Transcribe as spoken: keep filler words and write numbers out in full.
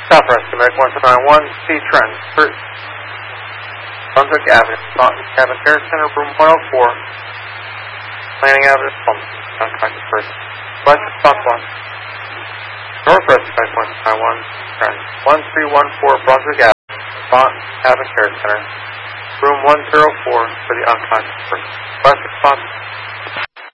South Rescue, Medic one seven nine one, C Trent, Brunswick Avenue, Taunton Cabin Care Center, room one oh four, Landing Avenue, Plum, unconscious person. West response one. North Rescue, Medic one seven nine one, Trent, one three one four, Brunswick Avenue, Taunton Cabin Care Center, room one oh four for the unconscious person. West response.